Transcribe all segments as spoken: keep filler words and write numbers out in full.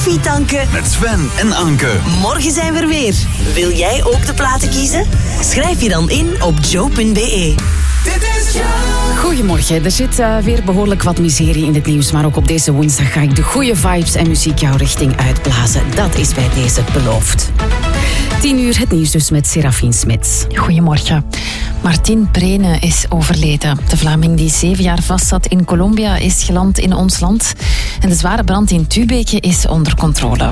Tanken met Sven en Anke. Morgen zijn we er weer. Wil jij ook de platen kiezen? Schrijf je dan in op joe punt be. Dit is Joe. Goedemorgen. Er zit uh, weer behoorlijk wat miserie in het nieuws, maar ook op deze woensdag ga ik de goede vibes en muziek jouw richting uitblazen. Dat is bij deze beloofd. Tien uur het nieuws dus met Serafine Smits. Goedemorgen. Martin Prene is overleden. De Vlaming die zeven jaar vastzat in Colombia is geland in ons land. En de zware brand in Tubeke is onder controle.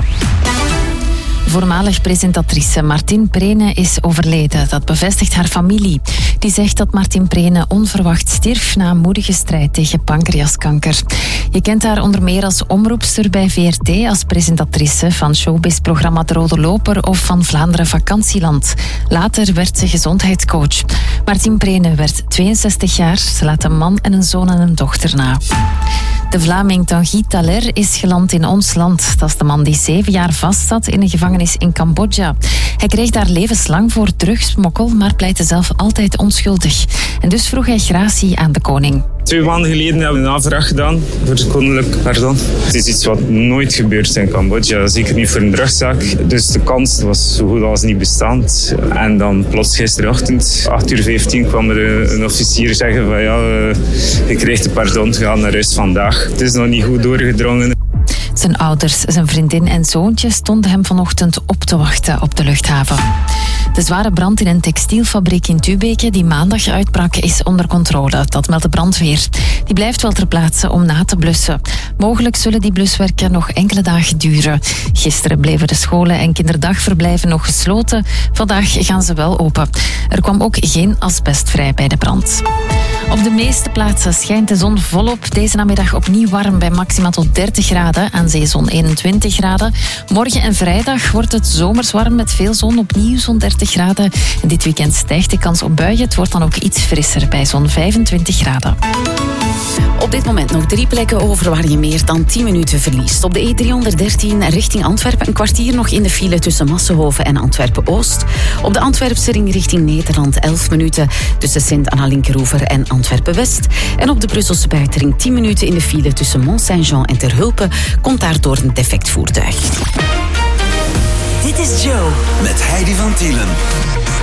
Voormalig presentatrice Martin Prene is overleden. Dat bevestigt haar familie. Die zegt dat Martin Prene onverwacht stierf na een moedige strijd tegen pancreaskanker. Je kent haar onder meer als omroepster bij V R T, als presentatrice van showbiz-programma De Rode Loper of van Vlaanderen Vakantieland. Later werd ze gezondheidscoach. Martin Prene werd tweeënzestig jaar. Ze laat een man en een zoon en een dochter na. De Vlaming Tanguy Thaler is geland in ons land. Dat is de man die zeven jaar vastzat in een gevangenis in Cambodja. Hij kreeg daar levenslang voor drugsmokkel, maar pleitte zelf altijd onschuldig. En dus vroeg hij gratie aan de koning. Twee maanden geleden hebben we een aanvraag gedaan voor het koninklijk pardon. Het is iets wat nooit gebeurt in Cambodja, zeker niet voor een drugszaak. Dus de kans was zo goed als niet bestaand. En dan plots gisterochtend, acht uur vijftien, kwam er een officier zeggen van ja, je krijgt de pardon, ga naar huis vandaag. Het is nog niet goed doorgedrongen. Zijn ouders, zijn vriendin en zoontje stonden hem vanochtend op te wachten op de luchthaven. De zware brand in een textielfabriek in Tubeke die maandag uitbrak is onder controle. Dat meldt de brandweer. Die blijft wel ter plaatse om na te blussen. Mogelijk zullen die bluswerken nog enkele dagen duren. Gisteren bleven de scholen en kinderdagverblijven nog gesloten. Vandaag gaan ze wel open. Er kwam ook geen asbest vrij bij de brand. Op de meeste plaatsen schijnt de zon volop. Deze namiddag opnieuw warm bij maximaal tot dertig graden. Aan zee zo'n eenentwintig graden. Morgen en vrijdag wordt het zomers warm met veel zon. Opnieuw zo'n dertig graden. En dit weekend stijgt de kans op buien. Het wordt dan ook iets frisser bij zo'n vijfentwintig graden. Op dit moment nog drie plekken over waar je meer dan tien minuten verliest. Op de E driehonderddertien richting Antwerpen een kwartier nog in de file tussen Massenhoven en Antwerpen-Oost. Op de Antwerpse ring richting Nederland elf minuten tussen Sint-Anna-Linkeroever en Antwerpen-West. En op de Brusselse buitenring tien minuten in de file tussen Mont-Saint-Jean en Terhulpe komt daardoor een defect voertuig. Dit is Joe. Met Heidi van Tielen.